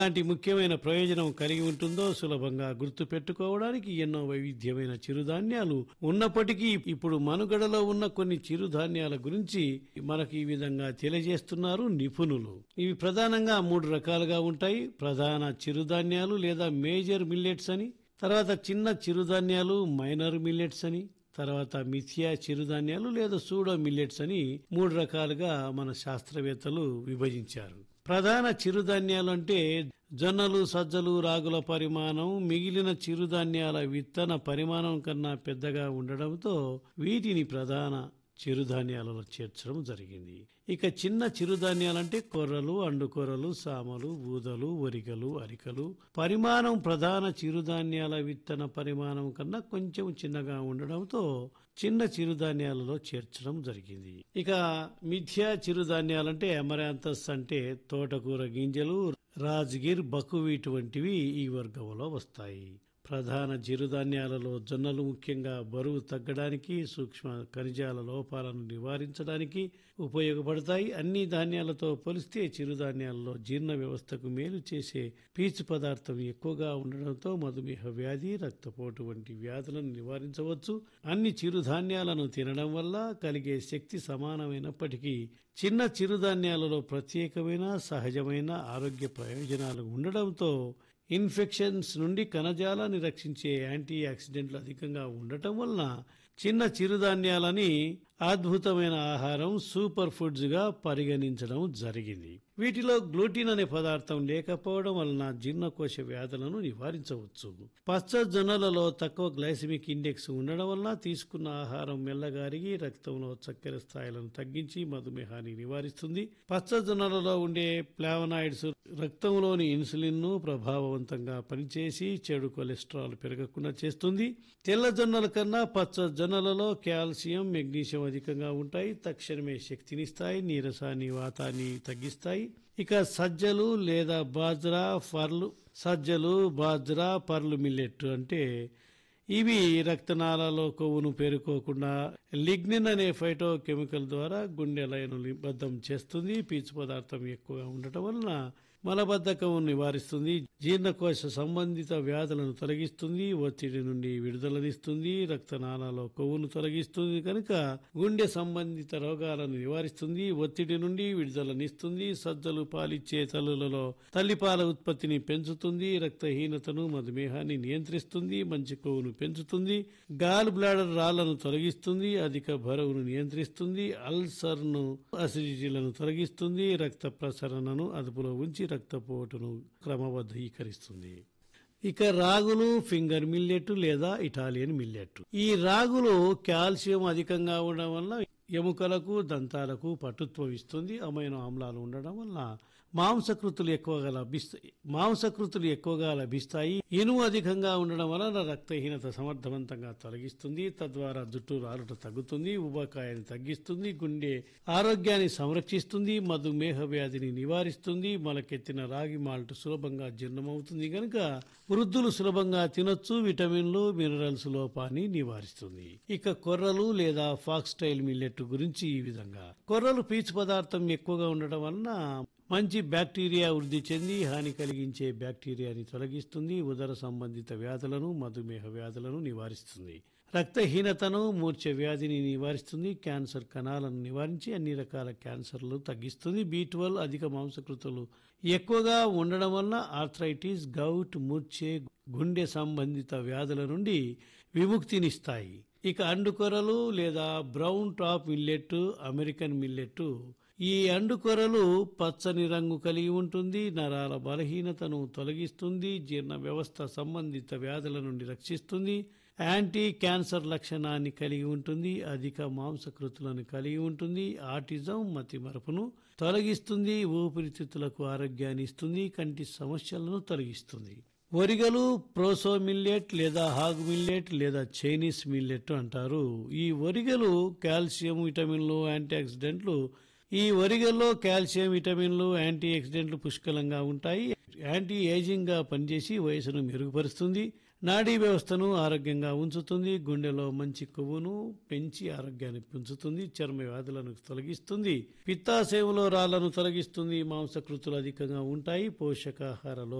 లాంటి ముఖ్యమైన ప్రయోజనం కలిగి ఉంటుందో సులభంగా గుర్తుపెట్టుకోవడానికి ఎన్నో వైవిధ్యమైన చిరుధాన్యాలు ఉన్నప్పటికీ ఇప్పుడు మనుగడలో ఉన్న కొన్ని చిరుధాన్యాల గురించి మనకు ఈ విధంగా తెలియజేస్తున్నారు నిపుణులు. ఇవి ప్రధానంగా 3 రకాలుగా ఉంటాయి. ప్రధాన చిరుధాన్యాలు లేదా మేజర్ మిల్లెట్స్ అని, తర్వాత చిన్న చిరుధాన్యాలు మైనర్ మిల్లెట్స్ అని, తర్వాత మిథియా చిరుధాన్యాలు లేదా సూడో మిల్లెట్స్ అని 3 రకాలుగా మన శాస్త్రవేత్తలు విభజించారు. ప్రధాన చిరుధాన్యాలు అంటే జొన్నలు, సజ్జలు, రాగుల పరిమాణం మిగిలిన చిరుధాన్యాల విత్తన పరిమాణం కన్నా పెద్దగా ఉండడంతో వీటిని ప్రధాన చిరుధాన్యాలలో చేర్చడం జరిగింది. ఇక చిన్న చిరుధాన్యాలంటే కొర్రలు, అండుకొర్రలు, సామలు, ఊదలు, ఒరిగలు, అరికలు పరిమాణం ప్రధాన చిరుధాన్యాల విత్తన పరిమాణం కన్నా కొంచెం చిన్నగా ఉండడంతో చిన్న చిరుధాన్యాలలో చేర్చడం జరిగింది. ఇక మిథ్యా చిరుధాన్యాలంటే అమరాంతస్ అంటే తోటకూర గింజలు, రాజ్గిర్, బకువీట్ వంటివి ఈ వర్గంలో వస్తాయి. ప్రధాన చిరుధాన్యాలలో జొన్నలు ముఖ్యంగా బరువు తగ్గడానికి, సూక్ష్మ ఖనిజాల లోపాలను నివారించడానికి ఉపయోగపడతాయి. అన్ని ధాన్యాలతో పోలిస్తే చిరుధాన్యాలలో జీర్ణ వ్యవస్థకు మేలు చేసే పీచు పదార్థం ఎక్కువగా ఉండడంతో మధుమేహ వ్యాధి, రక్తపోటు వంటి వ్యాధులను నివారించవచ్చు. అన్ని చిరుధాన్యాలను తినడం వల్ల కలిగే శక్తి సమానమైనప్పటికీ చిన్న చిరుధాన్యాలలో ప్రత్యేకమైన సహజమైన ఆరోగ్య ప్రయోజనాలు ఉండడంతో ఇన్ఫెక్షన్స్ నుండి కణజాలాన్ని రక్షించే యాంటీ ఆక్సిడెంట్లు అధికంగా ఉండటం వలన చిన్న చిరుధాన్యాలని అద్భుతమైన ఆహారం, సూపర్ ఫుడ్స్ గా పరిగణించడం జరిగింది. వీటిలో గ్లూటిన్ అనే పదార్థం లేకపోవడం వలన జీర్ణకోశ వ్యాధులను నివారించవచ్చు. పచ్చ జొన్నలలో తక్కువ గ్లైసెమిక్ ఇండెక్స్ ఉండడం వలన తీసుకున్న ఆహారం మెల్లగా అరిగి రక్తంలో చక్కెర స్థాయిలను తగ్గించి మధుమేహాన్ని నివారిస్తుంది. పచ్చ జొన్నలలో ఉండే ఫ్లావనాయిడ్స్ రక్తంలోని ఇన్సులిన్ ను ప్రభావవంతంగా పనిచేసి చెడు కొలెస్ట్రాల్ పెరగకుండా చేస్తుంది. తెల్ల జొన్నల కన్నా పచ్చ జొన్నలలో కాల్షియం, మెగ్నీషియం అధికంగా ఉంటాయి. తక్షణమే శక్తినిస్తాయి, నీరసాన్ని, వాతాన్ని తగ్గిస్తాయి. ఇక సజ్జలు లేదా బాజ్రా, పర్లు మిల్లెట్ అంటే ఇవి రక్తనాళాలలో కొవ్వును పేరుకోకుండా లిగ్నిన్ అనే ఫైటో కెమికల్ ద్వారా గుండె లయను బద్ధం చేస్తుంది. పీచు పదార్థం ఎక్కువగా ఉండటం వలన మలబద్ధకం నివారిస్తుంది, జీర్ణకోశ సంబంధిత వ్యాధులను తొలగిస్తుంది, ఒత్తిడి నుండి విడుదలనిస్తుంది, రక్తనాళాలలో కొవ్వును తొలగిస్తుంది కనుక గుండె సంబంధిత రోగాలను నివారిస్తుంది, ఒత్తిడి నుండి విడుదలనిస్తుంది. సజ్జలు పాలిచ్చే తల్లులలో తల్లిపాల ఉత్పత్తిని పెంచుతుంది, రక్తహీనతను, మధుమేహాన్ని నియంత్రిస్తుంది, మంచి కొవ్వును పెంచుతుంది, గాల్ బ్లాడర్ రాళ్లను తొలగిస్తుంది, అధిక బరువును నియంత్రిస్తుంది, అల్సర్ను, అసిడిటీలను తొలగిస్తుంది, రక్త ప్రసరణను అదుపులో ఉంచి రక్తపోటును క్రమబద్ధీకరిస్తుంది. ఇక రాగులు, ఫింగర్ మిల్లెట్ లేదా ఇటాలియన్ మిల్లెట్. ఈ రాగులు కాల్షియం అధికంగా ఉండడం వల్ల ఎముకలకు, దంతాలకు పటుత్వం ఇస్తుంది. అమైనో ఆమ్లాలు ఉండడం వల్ల మాంసకృతులు ఎక్కువగా లభిస్తాయి. ఇనుము అధికంగా ఉండడం వలన రక్తహీనత సమర్థవంతంగా తొలగిస్తుంది. తద్వారా జుట్టు రాలుట తగ్గుతుంది, ఊబకాయాన్ని తగ్గిస్తుంది, గుండె ఆరోగ్యాన్ని సంరక్షిస్తుంది, మధుమేహ వ్యాధిని నివారిస్తుంది. మొలకెత్తిన రాగి మాల్ట్ సులభంగా జీర్ణమవుతుంది కనుక వృద్ధులు సులభంగా తినొచ్చు. విటమిన్లు, మినరల్స్ లోపాన్ని నివారిస్తుంది. ఇక కొర్రలు లేదా ఫాక్స్టైల్ మిల్లెట్ గురించి ఈ విధంగా. కొర్రలు పీచు పదార్థం ఎక్కువగా ఉండటం వలన మంచి బ్యాక్టీరియా వృద్ధి చెంది హాని కలిగించే బ్యాక్టీరియాని తొలగిస్తుంది, ఉదర సంబంధిత వ్యాధులను, మధుమేహ వ్యాధులను నివారిస్తుంది, రక్తహీనతను, మూర్ఛ వ్యాధిని నివారిస్తుంది, క్యాన్సర్ కణాలను నివారించి అన్ని రకాల క్యాన్సర్లు తగ్గిస్తుంది. B12 అధిక మాంసకృతులు ఎక్కువగా ఉండడం వలన ఆర్థరైటిస్, గౌట్, మూర్ఛే, గుండె సంబంధిత వ్యాధుల నుండి విముక్తినిస్తాయి. ఇక అండుకొరలు లేదా brown top millet, American millet. ఈ అండుకొరలు పచ్చని రంగు కలిగి ఉంటుంది, నరాల బలహీనతను తొలగిస్తుంది, జీర్ణ వ్యవస్థ సంబంధిత వ్యాధుల నుండి రక్షిస్తుంది, యాంటీ క్యాన్సర్ లక్షణాన్ని కలిగి ఉంటుంది, అధిక మాంసకృతులను కలిగి ఉంటుంది, ఆటిజం, మతిమరుపును తొలగిస్తుంది, ఊపిరితిత్తులకు ఆరోగ్యాన్ని ఇస్తుంది, కంటి సమస్యలను తొలగిస్తుంది. ఒరిగలు ప్రోసో మిల్లెట్ లేదా హాగ్ మిల్లెట్ లేదా చైనీస్ మిల్లెట్ అంటారు. ఈ ఒరిగలు కాల్షియం, విటమిన్లు, యాంటీ ఆక్సిడెంట్లు. ఈ ఒరిగల్లో కాల్షియం, విటమిన్లు, యాంటీ ఆక్సిడెంట్లు పుష్కలంగా ఉంటాయి. యాంటీ ఏజింగ్ గా పనిచేసి వయసును మెరుగుపరుస్తుంది. నాడీ వ్యవస్థను ఆరోగ్యంగా ఉంచుతుంది. గుండెలో మంచి కొవ్వును పెంచి ఆరోగ్యాన్ని పెంచుతుంది. చర్మ వ్యాధులను తొలగిస్తుంది. పిత్తాశయంలో రాళ్లను తొలగిస్తుంది. మాంసకృతులు అధికంగా ఉంటాయి. పోషకాహార